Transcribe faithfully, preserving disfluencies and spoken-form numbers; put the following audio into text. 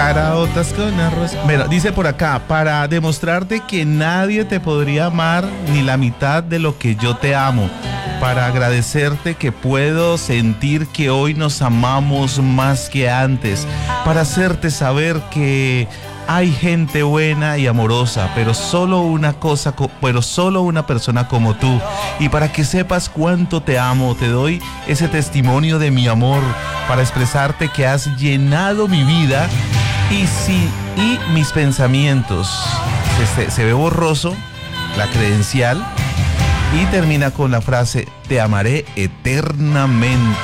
Caraotas con arroz. Bueno, dice por acá, para demostrarte que nadie te podría amar ni la mitad de lo que yo te amo. Para agradecerte que puedo sentir que hoy nos amamos más que antes. Para hacerte saber que hay gente buena y amorosa, pero solo una cosa, pero solo una persona como tú. Y para que sepas cuánto te amo, te doy ese testimonio de mi amor para expresarte que has llenado mi vida y sí, y mis pensamientos. Se, se, se ve borroso la credencial y termina con la frase: te amaré eternamente.